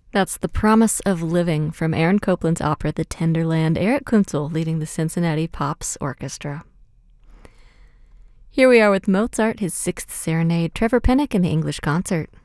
That's The Promise of Living from Aaron Copland's opera The Tenderland, Eric Kunzel leading the Cincinnati Pops Orchestra. Here we are with Mozart, his Sixth Serenade, Trevor Pennock, and the English Concert.